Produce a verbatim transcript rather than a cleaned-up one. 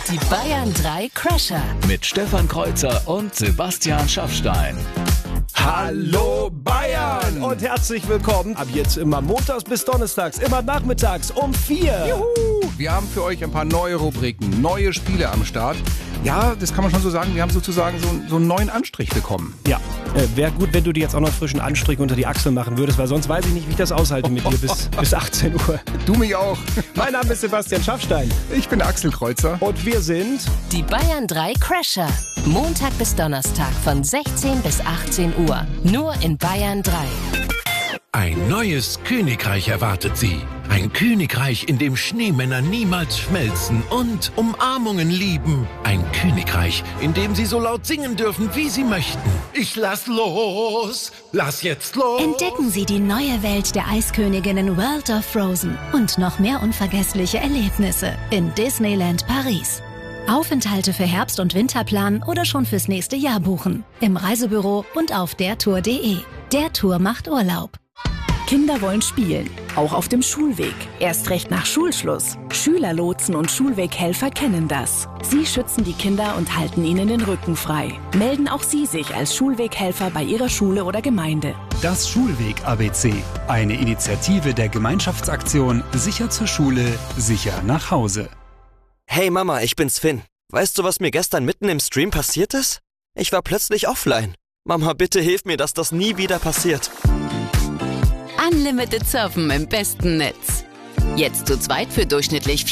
Die Bayern drei Crasher. Mit Stefan Kreuzer und Sebastian Schaffstein. Hallo Bayern und herzlich willkommen. Ab jetzt immer montags bis donnerstags, immer nachmittags um vier. Juhu! Wir haben für euch ein paar neue Rubriken, neue Spiele am Start. Ja, das kann man schon so sagen, wir haben sozusagen so, so einen neuen Anstrich bekommen. Ja, äh, wäre gut, wenn du dir jetzt auch noch einen frischen Anstrich unter die Achseln machen würdest, weil sonst weiß ich nicht, wie ich das aushalte mit dir bis, bis achtzehn Uhr. Du mich auch. Mein Name ist Sebastian Schaffstein. Ich bin Axel Kreuzer. Und wir sind Die Bayern drei Crasher. Montag bis Donnerstag von sechzehn bis achtzehn Uhr. Nur in Bayern drei. Ein neues Königreich erwartet Sie. Ein Königreich, in dem Schneemänner niemals schmelzen und Umarmungen lieben. Ein Königreich, in dem Sie so laut singen dürfen, wie Sie möchten. Ich lass los, lass jetzt los. Entdecken Sie die neue Welt der Eisköniginnen World of Frozen und noch mehr unvergessliche Erlebnisse in Disneyland Paris. Aufenthalte für Herbst- und Winterplan oder schon fürs nächste Jahr buchen. Im Reisebüro und auf dertour punkt de. Der Tour macht Urlaub. Kinder wollen spielen, auch auf dem Schulweg. Erst recht nach Schulschluss. Schülerlotsen und Schulweghelfer kennen das. Sie schützen die Kinder und halten ihnen den Rücken frei. Melden auch Sie sich als Schulweghelfer bei Ihrer Schule oder Gemeinde. Das Schulweg-A B C. Eine Initiative der Gemeinschaftsaktion Sicher zur Schule, sicher nach Hause. Hey Mama, ich bin's Finn. Weißt du, was mir gestern mitten im Stream passiert ist? Ich war plötzlich offline. Mama, bitte hilf mir, dass das nie wieder passiert. Unlimited Surfen im besten Netz. Jetzt zu zweit für durchschnittlich